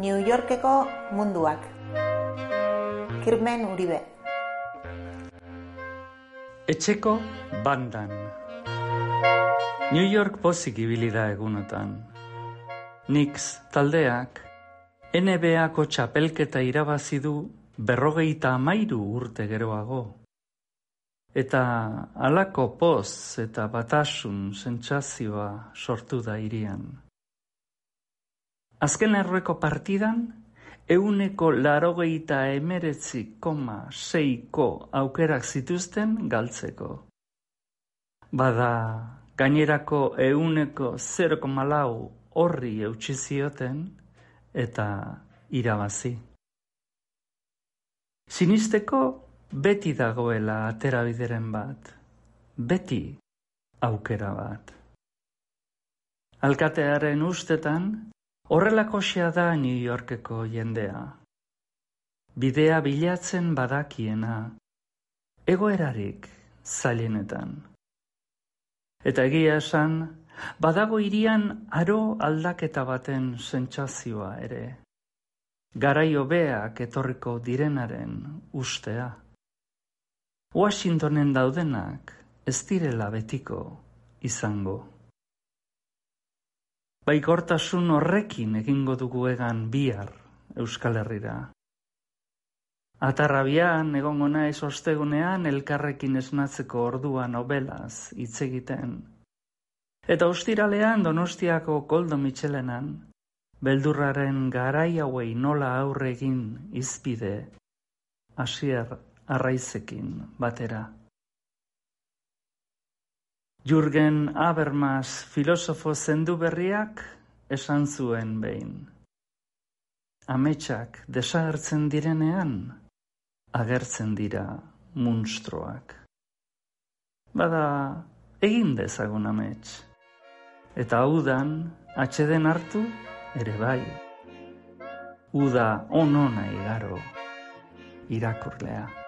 New Yorkeko munduak. Kirmen Uribe. Etxeko bandan. New York pozik ibili da egunotan. Knicks taldeak NBA-ko txapelketa irabazi du 53 urte geroago. Eta halako poz eta batasun sentsazioa sortu da hirian. Azken errueko partidan, 189,6ko aukerak zituzten galtzeko. Bada, gainerako 0,4 horri eutsi zioten eta irabazi. Sinisteko beti dagoela aterabideren bat, beti aukera bat. Alkatearen ustetan, horrelakoxea da New Yorkeko jendea. Bidea bilatzen badakiena, egoerarik zailenetan. Eta egia esan, badago hirian aro aldaketa baten sentsazioa ere. Garai hobeak etorriko direnaren ustea. Washingtonen daudenak ez direla betiko izango. Baikortasun horrekin egingo dugu egan bihar Euskal Herrira. Atarrabian egongo naiz ostegunean elkarrekin esnatzeko ordua nobelaz hitz egiten. Eta ostiralean Donostiako Koldo Mitxelenan, beldurraren garai hauei nola aurre egin izpide, Asier Arraizekin batera. Jürgen Habermas filosofo zendu berriak esan zuen behin. Ametsak desagertzen direnean, agertzen dira munstroak. Bada, egin dezagun amets. Eta udan, atxeden hartu, ere bai. Uda onona igaro, irakurlea.